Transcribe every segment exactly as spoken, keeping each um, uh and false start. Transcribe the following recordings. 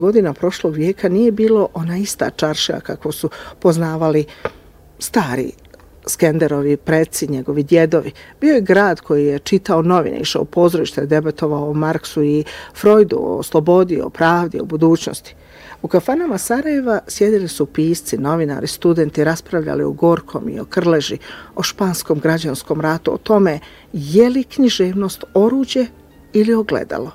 godina prošlog vijeka nije bilo ona ista čaršija kako su poznavali stari Skenderovi preci, njegovi djedovi. Bio je grad koji je čitao novine, išao u pozorište, debatovao o Marksu i Freudu, o slobodi, o pravdi, o budućnosti. U kafanama Sarajeva sjedili su pisci, novinari, studenti, raspravljali o Gorkom i o Krleži, o španskom građanskom ratu, o tome je li književnost oruđe ili ogledalo.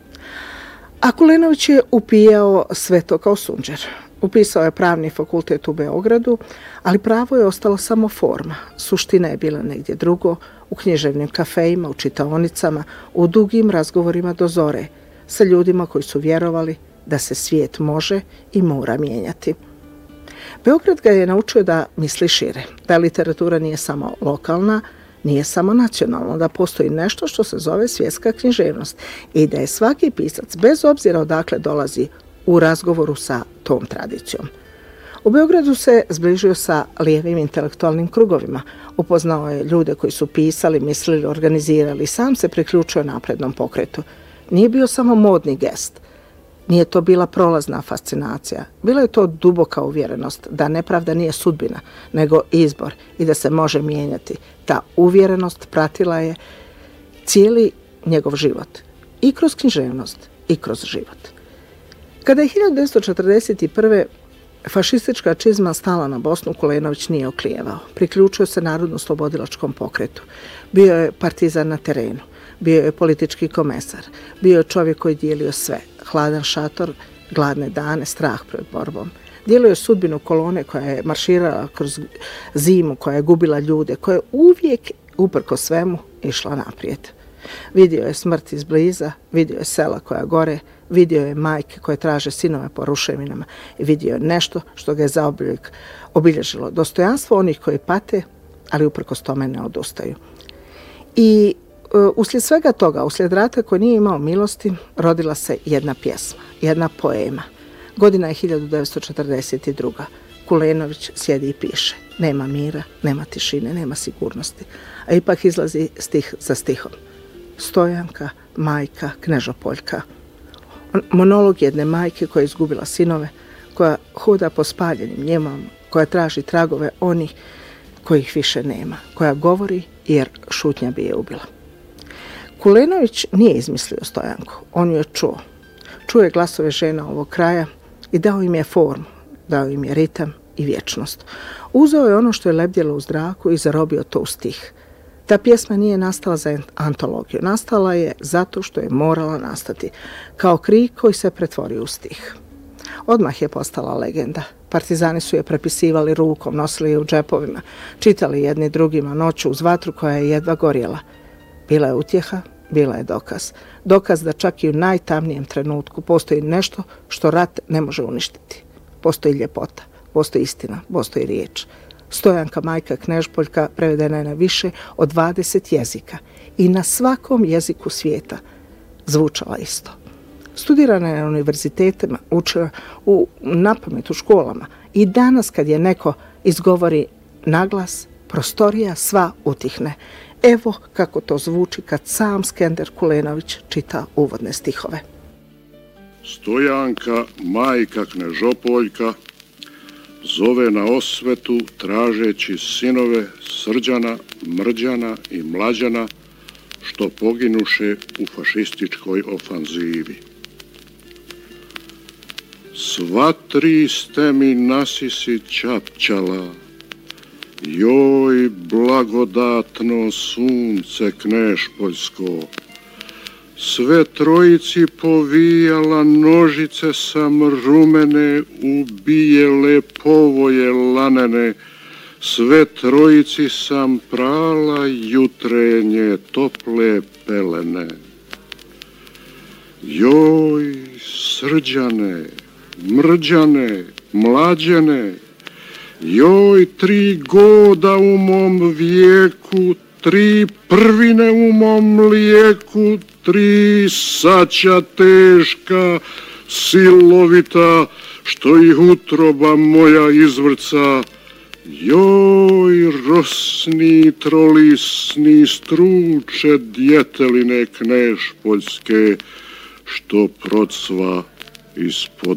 A Kulenović je upijao sve to kao sunđer. Upisao je pravni fakultet u Beogradu, ali pravo je ostalo samo forma. Suština je bila negdje drugo, u književnim kafejima, u čitaonicama, u dugim razgovorima do zore, sa ljudima koji su vjerovali da se svijet može i mora mijenjati. Beograd ga je naučio da misli šire, da literatura nije samo lokalna, nije samo nacionalno, da postoji nešto što se zove svjetska književnost i da je svaki pisac, bez obzira odakle dolazi, u razgovoru sa tom tradicijom. U Beogradu se zbližio sa lijevim intelektualnim krugovima. Upoznao je ljude koji su pisali, mislili, organizirali. Sam se priključio naprednom pokretu. Nije bio samo modni gest. Nije to bila prolazna fascinacija. Bila je to duboka uvjerenost da nepravda nije sudbina, nego izbor i da se može mijenjati. Ta uvjerenost pratila je cijeli njegov život. I kroz književnost, i kroz život. Kada je hiljadu devetsto četrdeset prve. fašistička čizma stala na Bosnu, Kulenović nije oklijevao. Priključio se narodno-slobodilačkom pokretu. Bio je partizan na terenu. Bio je politički komesar. Bio je čovjek koji dijelio sve. Hladan šator, gladne dane, strah pred borbom. Dijelio je sudbinu kolone koja je marširala kroz zimu, koja je gubila ljude, koja je uvijek, uprko svemu, išla naprijed. Vidio je smrt izbliza, vidio je sela koja gore, vidio je majke koje traže sinove po ruševinama i vidio je nešto što ga je zaobiljak obilježilo. Dostojanstvo onih koji pate, ali uprkos tome ne odustaju. I uh, uslijed svega toga, uslijed rata koji nije imao milosti, rodila se jedna pjesma, jedna poema. Godina je hiljadu devetsto četrdeset druga. Kulenović sjedi i piše. Nema mira, nema tišine, nema sigurnosti. A ipak izlazi stih za stihom. Stojanka, majka, Knežopoljka. Monolog jedne majke koja je izgubila sinove, koja hoda po spaljenim njemama, koja traži tragove onih kojih više nema, koja govori jer šutnja bi je ubila. Kulenović nije izmislio Stojanku, on ju je čuo. Čuo je glasove žena ovog kraja i dao im je formu, dao im je ritam i vječnost. Uzeo je ono što je lebdjelo u zraku i zarobio to u stih. Ta pjesma nije nastala za antologiju, nastala je zato što je morala nastati, kao krik koji se pretvorio u stih. Odmah je postala legenda. Partizani su je prepisivali rukom, nosili je u džepovima, čitali jedni drugima noću uz vatru koja je jedva gorjela. Bila je utjeha, bila je dokaz. Dokaz da čak i u najtamnijem trenutku postoji nešto što rat ne može uništiti. Postoji ljepota, postoji istina, postoji riječ. Stojanka, majka Knežpoljka prevedena je na više od dvadeset jezika i na svakom jeziku svijeta zvučala isto. Studirana je na univerzitetima, učila u napamet u školama i danas kad je neko izgovori naglas, prostorija sva utihne. Evo kako to zvuči kad sam Skender Kulenović čita uvodne stihove. Stojanka, majka Knežopoljka, zove na osvetu tražeći sinove Srđana, Mrđana i Mlađana što poginuše u fašističkoj ofanzivi. Sva tri ste mi nasisi čapčala, joj blagodatno sunce Knežpoljsko, sve trojici povijala nožice sam rumene, ubijele povoje lanene, sve trojici sam prala jutrenje tople pelene. Joj, Srđane, Mrđane, Mlađene, joj, tri goda u mom vijeku, tri prvine u mom mlijeku, tri saća teška, silovita, što ih utroba moja izvrca. Joj, rosni, trolisni, struče djeteline Knežpoljske, što procva ispod